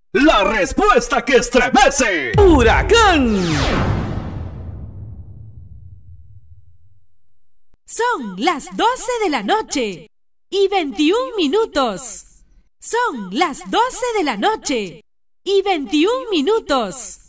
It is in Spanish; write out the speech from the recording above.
La respuesta que estremece. ¡Huracán! Son las 12 de la noche y 21 minutos. Son las 12 de la noche y 21 minutos.